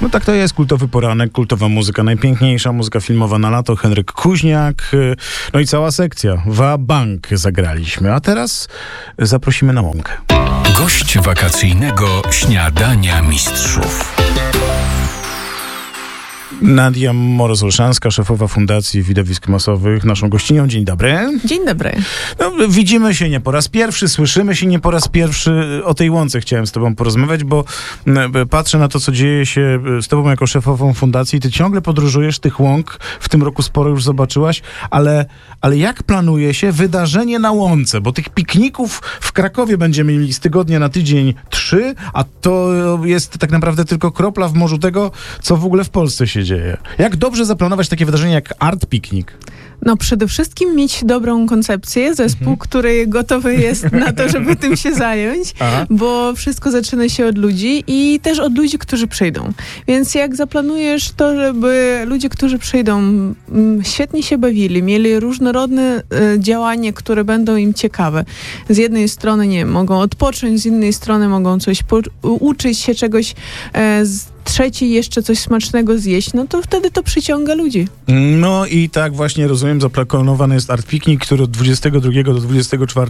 No tak to jest, kultowy poranek, kultowa muzyka, najpiękniejsza muzyka filmowa na lato, Henryk Kuźniak, no i cała sekcja, Wa-Bank zagraliśmy, a teraz zaprosimy na łąkę. Gość wakacyjnego Śniadania Mistrzów. Nadia Moroz-Olszańska, szefowa Fundacji Widowisk Masowych, naszą gościnią. Dzień dobry. Dzień dobry. No, widzimy się nie po raz pierwszy, słyszymy się nie po raz pierwszy. O tej łące chciałem z tobą porozmawiać, bo patrzę na to, co dzieje się z tobą jako szefową fundacji. Ty ciągle podróżujesz tych łąk. W tym roku sporo już zobaczyłaś, ale jak planuje się wydarzenie na łące? Bo tych pikników w Krakowie będziemy mieli z tygodnia na tydzień 3, a to jest tak naprawdę tylko kropla w morzu tego, co w ogóle w Polsce się dzieje. Jak dobrze zaplanować takie wydarzenie jak Art Picnic? No przede wszystkim mieć dobrą koncepcję, zespół, który gotowy jest na to, żeby tym się zająć, bo wszystko zaczyna się od ludzi i też od ludzi, którzy przyjdą. Więc jak zaplanujesz to, żeby ludzie, którzy przyjdą, świetnie się bawili, mieli różnorodne działania, które będą im ciekawe. Z jednej strony, nie wiem, mogą odpocząć, z innej strony mogą coś uczyć się czegoś, trzeci jeszcze coś smacznego zjeść, no to wtedy to przyciąga ludzi. No i tak właśnie rozumiem, zaplanowany jest Art Picnic, który od 22 do 24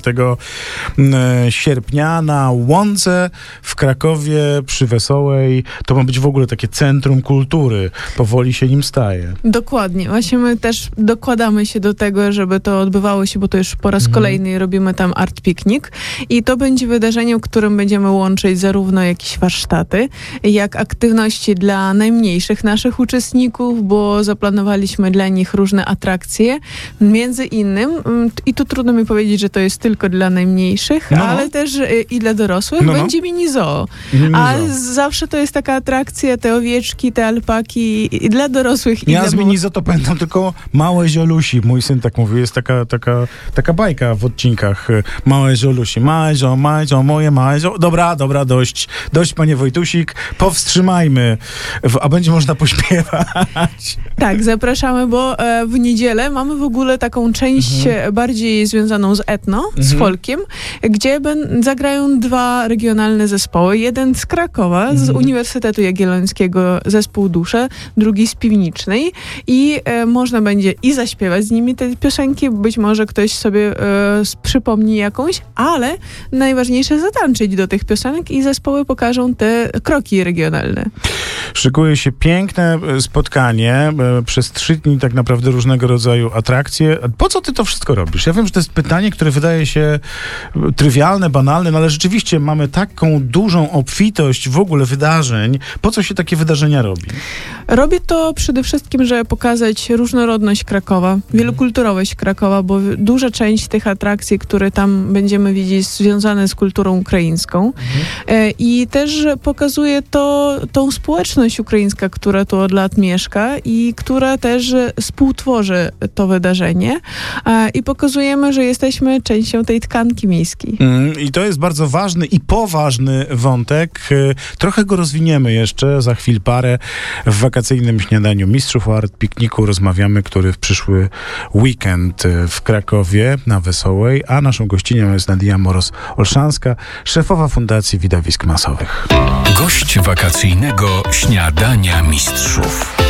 sierpnia na Łące w Krakowie przy Wesołej. To ma być w ogóle takie centrum kultury. Powoli się nim staje. Dokładnie. Właśnie my też dokładamy się do tego, żeby to odbywało się, bo to już po raz kolejny robimy tam Art Picnic i to będzie wydarzenie, w którym będziemy łączyć zarówno jakieś warsztaty, jak aktywności dla najmniejszych naszych uczestników, bo zaplanowaliśmy dla nich różne atrakcje. Między innym, i tu trudno mi powiedzieć, że to jest tylko dla najmniejszych, ale też i dla dorosłych, będzie mini zoo. A zawsze to jest taka atrakcja, te owieczki, te alpaki i dla dorosłych. Ja z mini zoo to pamiętam tylko Małe Ziolusi. Mój syn tak mówił, jest taka bajka w odcinkach. Małe Ziolusi, małe zio, moje małe zio. Dobra, dość panie Wojtusik, powstrzymajmy. A będzie można pośpiewać. Tak, zapraszamy, bo w niedzielę mamy w ogóle taką część bardziej związaną z etno, z folkiem, gdzie zagrają 2 regionalne zespoły. Jeden z Krakowa, z Uniwersytetu Jagiellońskiego, zespół Dusze, drugi z Piwnicznej i można będzie i zaśpiewać z nimi te piosenki, być może ktoś sobie przypomni jakąś, ale najważniejsze zatańczyć do tych piosenek i zespoły pokażą te kroki regionalne. Szykuje się piękne spotkanie, przez 3 dni tak naprawdę różnego rodzaju atrakcje. Po co ty to wszystko robisz? Ja wiem, że to jest pytanie, które wydaje się trywialne, banalne, no ale rzeczywiście mamy taką dużą obfitość w ogóle wydarzeń. Po co się takie wydarzenia robi? Robię to przede wszystkim, żeby pokazać różnorodność Krakowa, wielokulturowość Krakowa, bo duża część tych atrakcji, które tam będziemy widzieć, związane z kulturą ukraińską. I też pokazuje to tą społeczność ukraińska, która tu od lat mieszka i która też współtworzy to wydarzenie. I pokazujemy, że jesteśmy częścią tej tkanki miejskiej. I to jest bardzo ważny i poważny wątek. Trochę go rozwiniemy jeszcze za chwil parę. W wakacyjnym śniadaniu mistrzów o Art Picnicu rozmawiamy, który w przyszły weekend w Krakowie na Wesołej, a naszą gościnią jest Nadia Moroz-Olszańska, szefowa Fundacji Widowisk Masowych. Gość wakacyjnego Śniadania Mistrzów.